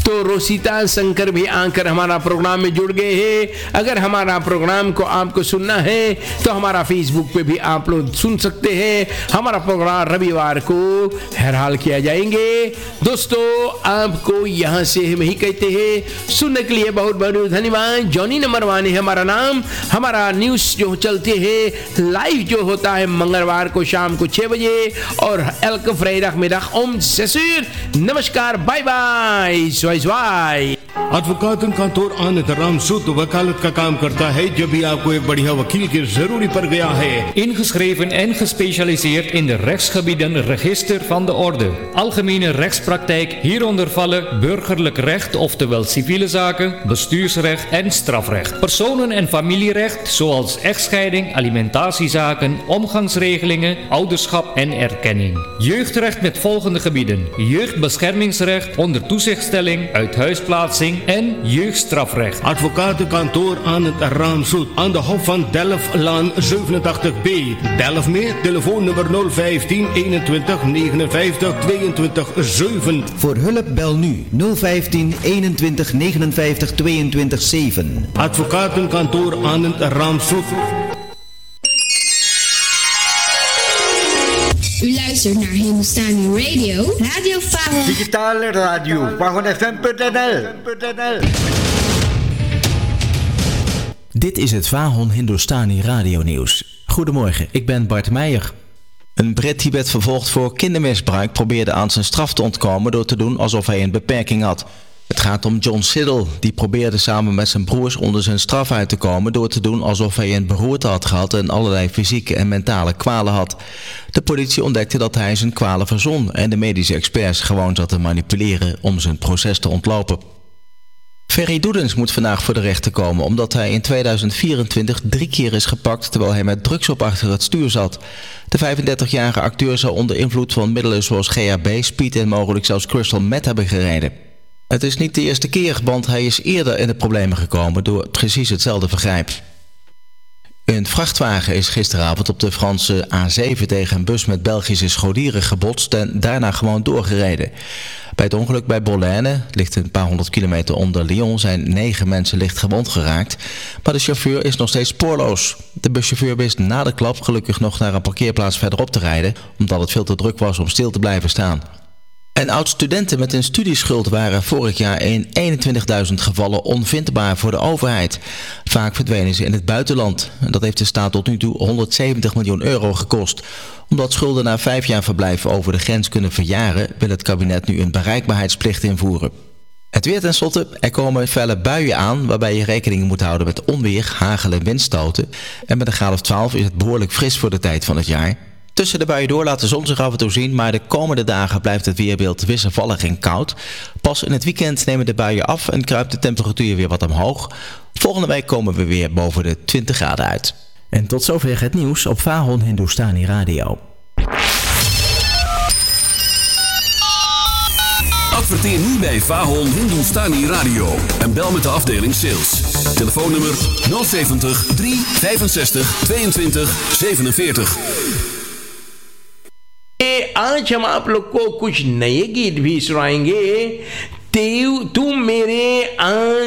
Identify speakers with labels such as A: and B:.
A: तो रोसिता शंकर भी आकर हमारा प्रोग्राम में जुड़ गए हैं। अगर हमारा प्रोग्राम को आपको सुनना है तो हमारा फेसबुक पे भी आप लोग सुन सकते हैं। हमारा प्रोग्राम रविवार को हर किया जाएंगे। दोस्तों आपको यहाँ से हम ही कहते हैं सुनने के लिए बहुत बहुत धन्यवाद। जॉनी नंबर 1 है हमारा नाम। हमारा न्यूज़ जो चलते हैं लाइव जो होता है मंगलवार को शाम को 6 बजे और elke vrijdagmiddag om 6 uur. नमस्कार, बाय बाय, स्वाई स्वाई।
B: Advocatenkantoor Anand Ramsoet वकालत का काम करता है जब भी आपको एक बढ़िया वकील की जरूरी पड़ गया है।
C: Ingeschreven en gespecialiseerd in de rechtsgebieden Register van de Orde. Algemene rechtspraktijk, hieronder vallen burgerlijk recht, oftewel civiele zaken, bestuursrecht en strafrecht. Personen- en familierecht, zoals echtscheiding, alimentatiezaken, omgangsregelingen, ouderschap en erkenning. Jeugdrecht met volgende gebieden: jeugdbeschermingsrecht, onder toezichtstelling, uithuisplaatsing en jeugdstrafrecht.
B: Advocatenkantoor Anand Ramsoet aan de Hof van Delftlaan 87B. Delft meer, telefoonnummer 015 21 59 22 7.
D: Voor hulp bel nu 015 21 59 22 7.
B: Advocatenkantoor Anand Ramsoet.
E: U luistert naar Hindustani Radio, Radio Fahon.
F: Digitale radio, FahonFM.nl.
G: Dit is het Fahon Hindustani Radio Nieuws. Goedemorgen, ik ben Bart Meijer. Een Brit die werd vervolgd voor kindermisbruik probeerde aan zijn straf te ontkomen door te doen alsof hij een beperking had. Het gaat om John Siddle, die probeerde samen met zijn broers onder zijn straf uit te komen door te doen alsof hij een beroerte had gehad en allerlei fysieke en mentale kwalen had. De politie ontdekte dat hij zijn kwalen verzon en de medische experts gewoon zat te manipuleren om zijn proces te ontlopen. Ferry Doedens moet vandaag voor de rechter komen omdat hij in 2024 3 keer is gepakt terwijl hij met drugs op achter het stuur zat. De 35-jarige acteur zou onder invloed van middelen zoals GHB, speed en mogelijk zelfs crystal meth hebben gereden. Het is niet de eerste keer, want hij is eerder in de problemen gekomen door precies hetzelfde vergrijp. Een vrachtwagen is gisteravond op de Franse A7 tegen een bus met Belgische scholieren gebotst en daarna gewoon doorgereden. Bij het ongeluk bij Bollène, ligt een paar 100 kilometer onder Lyon, zijn 9 mensen licht gewond geraakt. Maar de chauffeur is nog steeds spoorloos. De buschauffeur wist na de klap gelukkig nog naar een parkeerplaats verderop te rijden, omdat het veel te druk was om stil te blijven staan. En oud-studenten met een studieschuld waren vorig jaar in 21.000 gevallen onvindbaar voor de overheid. Vaak verdwenen ze in het buitenland. En dat heeft de staat tot nu toe 170 miljoen euro gekost. Omdat schulden na 5 jaar verblijf over de grens kunnen verjaren, wil het kabinet nu een bereikbaarheidsplicht invoeren. Het weer tenslotte, er komen felle buien aan waarbij je rekening moet houden met onweer, hagel en windstoten. En met een graad of 12 is het behoorlijk fris voor de tijd van het jaar. Tussen de buien door laat de zon zich af en toe zien, maar de komende dagen blijft het weerbeeld wisselvallig en koud. Pas in het weekend nemen de buien af en kruipt de temperatuur weer wat omhoog. Volgende week komen we weer boven de 20 graden uit.
H: En tot zover het nieuws op Fahon Hindustani Radio.
I: Adverteer nu bij Fahon Hindustani Radio en bel met de afdeling sales. Telefoonnummer 070 365 22 47.
A: आज हम आप लोग को कुछ नए गीत भी सुनाएंगे। तू मेरे